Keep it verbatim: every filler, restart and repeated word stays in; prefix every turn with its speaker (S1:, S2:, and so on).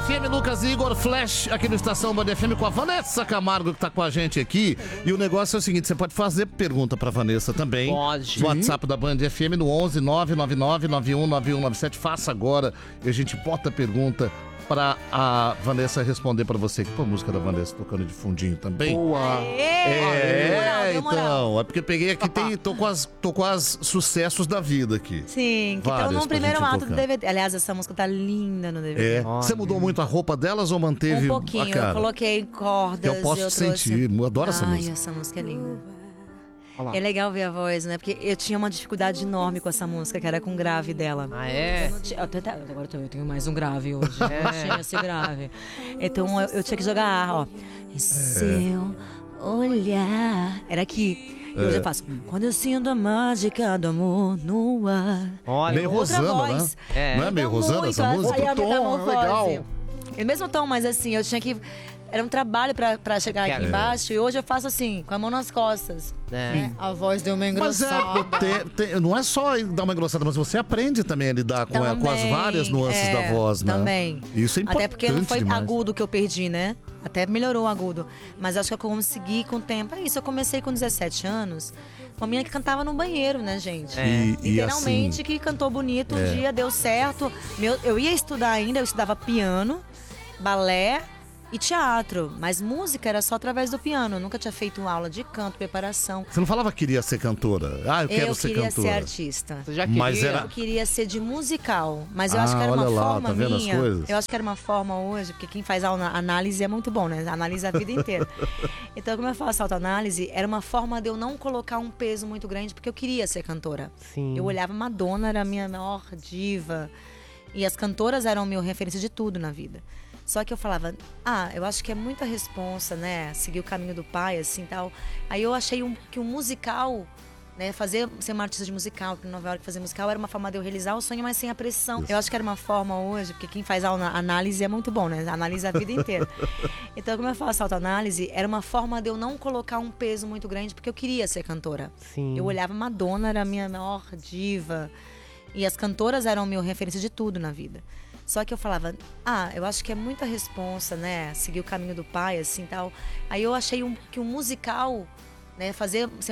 S1: F M, Lucas e Igor, Flash, aqui no Estação Band F M com a Vanessa Camargo, que tá com a gente aqui. E o negócio é o seguinte, você pode fazer pergunta pra Vanessa também.
S2: Pode.
S1: No WhatsApp da Band F M, no onze nove nove nove nove um nove um nove sete. Faça agora e a gente bota a pergunta pra a Vanessa responder pra você. Que pô, a música da Vanessa tocando de fundinho também.
S2: Boa.
S1: É, então, é porque peguei aqui, tem, tô, com as, tô com as sucessos da vida aqui.
S3: Sim, que
S1: Várias
S3: estão no
S1: pra
S3: primeiro
S1: gente
S3: ato
S1: tocar.
S3: do D V D. Aliás, essa música tá linda no D V D.
S1: É. Você mudou muito a roupa delas ou manteve
S3: Um pouquinho,
S1: a cara?
S3: eu coloquei cordas.
S1: Eu posso
S3: eu trouxe...
S1: sentir, eu adoro essa
S3: Ai,
S1: música.
S3: essa música é linda. É legal ver a voz, né? Porque eu tinha uma dificuldade enorme com essa música, que era com o grave dela.
S2: Ah, é?
S3: Eu não tinha- eu até- agora eu tenho- eu tenho mais um grave hoje. Eu não tinha esse grave. Então eu, eu tinha que jogar ar, ó. E seu olhar. Era aqui. E hoje eu faço. Quando eu sinto a mágica do amor no ar.
S2: Olha,
S1: Meio
S3: outra
S1: Rosana, né?
S3: voz.
S2: É.
S1: Não é meio
S3: Então,
S1: Rosana
S3: muito,
S1: essa música?
S3: Aí a
S1: Tom,
S3: metamorfose.
S1: legal.
S3: É o mesmo tom, mas assim, eu tinha que... Era um trabalho pra, pra chegar aqui
S2: É.
S3: embaixo. E hoje eu faço assim, com a mão nas costas.
S2: É.
S3: Né? A voz deu uma
S1: Mas é,
S3: engrossada.
S1: te- te- não é só dar uma engrossada, mas você aprende também a lidar com, a- com as
S3: Também,
S1: várias nuances
S3: é,
S1: da voz, né?
S3: Também.
S1: Isso é importante
S3: Até porque não foi
S1: demais.
S3: agudo que eu perdi, né? Até melhorou o agudo. Mas acho que eu consegui com o tempo. É isso, eu comecei com dezessete anos. Uma menina que cantava no banheiro, né, gente?
S2: É.
S1: E, e
S3: Literalmente,
S1: assim,
S3: que cantou bonito,
S1: É.
S3: um dia deu certo. Meu, eu ia estudar ainda, eu estudava piano, balé e teatro. Mas música era só através do piano. Eu nunca tinha feito aula de canto, preparação.
S1: você não falava que queria ser cantora? Ah, eu quero
S3: eu
S1: ser
S3: queria
S1: cantora.
S3: ser artista.
S2: Você já queria?
S1: Mas era-
S3: Eu queria ser de musical, mas eu
S1: Ah,
S3: acho que era uma
S1: olha lá,
S3: forma
S1: tá vendo as
S3: minha.
S1: coisas?
S3: Eu acho que era uma forma hoje, porque quem faz a análise é muito bom, né? Analisa a vida inteira. Então, como eu faço autoanálise, era uma forma de eu não colocar um peso muito grande, porque eu queria ser cantora.
S2: Sim.
S3: Eu olhava Madonna, era a minha maior diva. E as cantoras eram a minha referência de tudo na vida. Só que eu falava, ah, eu acho que é muita responsa, né? Seguir o caminho do pai, assim, tal. Aí eu achei um, que o musical, né? Fazer, ser uma artista de musical, porque em Nova York fazer musical era uma forma de eu realizar o sonho, mas sem a pressão. Eu acho que era uma forma hoje, porque quem faz a análise é muito bom, né? Analisa a vida inteira. Então, como eu faço autoanálise, era uma forma de eu não colocar um peso muito grande, porque eu queria ser cantora.
S2: Sim.
S3: Eu olhava Madonna, era a minha maior diva. E as cantoras eram a minha referência de tudo na vida. Só que eu falava, ah, eu acho que é muita responsa, né? Seguir o caminho do pai, assim, tal. Aí eu achei um, que o musical, né? Fazer...